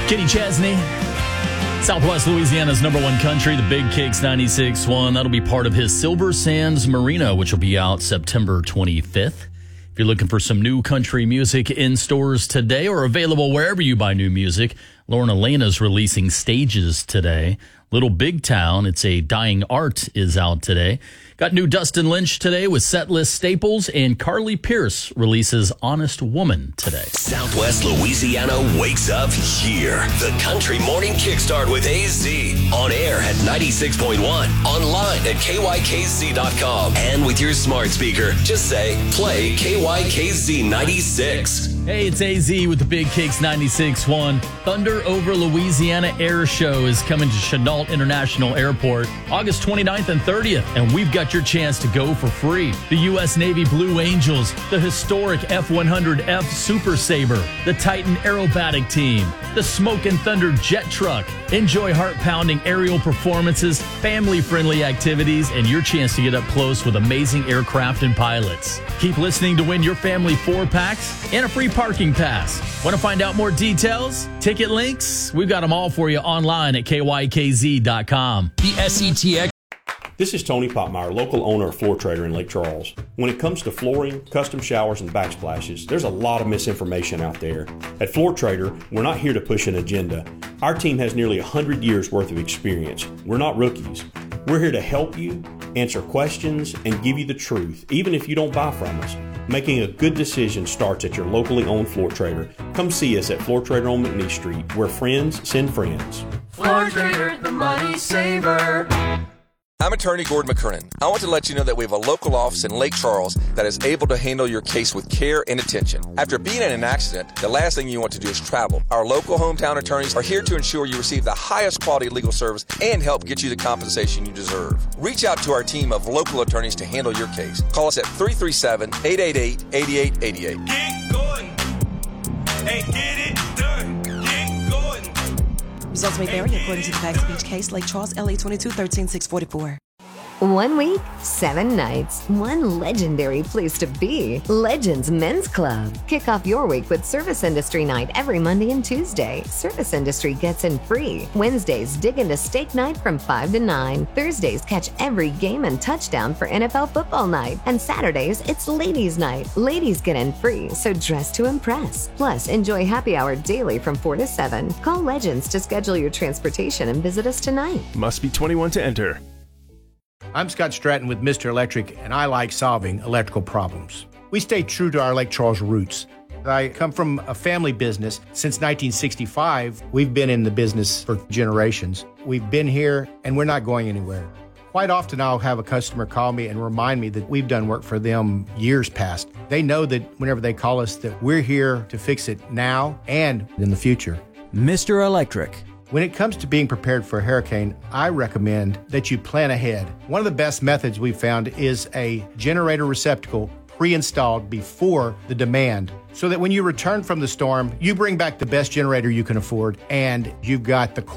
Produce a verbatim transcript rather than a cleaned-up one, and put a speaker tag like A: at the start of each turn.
A: Kenny Chesney, Southwest Louisiana's number one country, the Big Kicks ninety-six point one. That'll be part of his Silver Sands Marina, which will be out September twenty-fifth. If you're looking for some new country music in stores today or available wherever you buy new music, Lauren Elena's releasing Stages today. Little Big Town, It's a Dying Art, is out today. Got new Dustin Lynch today with Setlist Staples, and Carly Pierce releases Honest Woman today.
B: Southwest Louisiana wakes up here. The Country Morning Kickstart with A Z. On air at ninety-six point one. Online at K Y K Z dot com. And with your smart speaker, just say, play K Y K Z ninety-six.
A: Hey, it's A Z with the Big Kicks ninety-six point one. Thunder Over Louisiana Air Show is coming to Chenault International Airport August twenty-ninth and thirtieth, and we've got your chance to go for free. The U S Navy Blue Angels, the historic F one hundred F Super Sabre, the Titan Aerobatic Team, the Smoke and Thunder Jet Truck. Enjoy heart-pounding aerial performances, family-friendly activities, and your chance to get up close with amazing aircraft and pilots. Keep listening to win your family four-packs and a free parking pass. Want to find out more details? Ticket links? We've got them all for you online at K Y K Z dot com.
C: The S E T X.
D: This is Tony Popmeyer, local owner of Floor Trader in Lake Charles. When it comes to flooring, custom showers, and backsplashes, there's a lot of misinformation out there. At Floor Trader, we're not here to push an agenda. Our team has nearly one hundred years worth of experience. We're not rookies. We're here to help you, answer questions, and give you the truth, even if you don't buy from us. Making a good decision starts at your locally owned Floor Trader. Come see us at Floor Trader on McNeese Street, where friends send friends.
E: Floor Trader, the money saver.
F: I'm attorney Gordon McKernan. I want to let you know that we have a local office in Lake Charles that is able to handle your case with care and attention. After being in an accident, the last thing you want to do is travel. Our local hometown attorneys are here to ensure you receive the highest quality legal service and help get you the compensation you deserve. Reach out to our team of local attorneys to handle your case. Call us at three three seven, eight eight eight, eight eight eight eight.
G: Get going. Hey, get it done. Get going.
H: Results may vary according to the facts of each case. Lake Charles, L A twenty-two thirteen six forty-four.
I: One week, seven nights, one legendary place to be. Legends Men's Club. Kick off your week with Service Industry Night every Monday and Tuesday. Service Industry gets in free. Wednesdays, dig into Steak Night from five to nine. Thursdays, catch every game and touchdown for N F L Football Night. And Saturdays, it's Ladies Night. Ladies get in free, so dress to impress. Plus, enjoy happy hour daily from four to seven. Call Legends to schedule your transportation and visit us tonight.
J: Must be twenty-one to enter.
K: I'm Scott Stratton with Mister Electric, and I like solving electrical problems. We stay true to our Lake Charles roots. I come from a family business. Since nineteen sixty-five, we've been in the business for generations. We've been here, and we're not going anywhere. Quite often, I'll have a customer call me and remind me that we've done work for them years past. They know that whenever they call us, that we're here to fix it now and in the future.
L: Mister Electric.
K: When it comes to being prepared for a hurricane, I recommend that you plan ahead. One of the best methods we've found is a generator receptacle pre-installed before the demand, so that when you return from the storm, you bring back the best generator you can afford, and you've got the